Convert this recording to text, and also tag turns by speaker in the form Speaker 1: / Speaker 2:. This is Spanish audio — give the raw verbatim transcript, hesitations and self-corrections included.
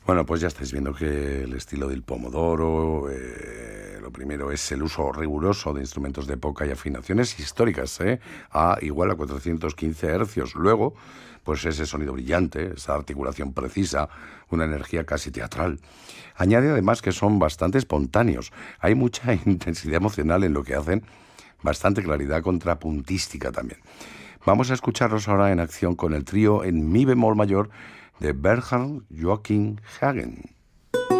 Speaker 1: Bueno, pues ya estáis viendo que el estilo del pomodoro, eh, lo primero es el uso riguroso de instrumentos de época y afinaciones históricas, ¿eh? A igual a cuatrocientos quince hercios. Luego, pues ese sonido brillante, esa articulación precisa, una energía casi teatral. Añade además que son bastante espontáneos. Hay mucha intensidad emocional en lo que hacen, bastante claridad contrapuntística también. Vamos a escucharlos ahora en acción con el trío en mi bemol mayor de Bernhard Joachim Hagen.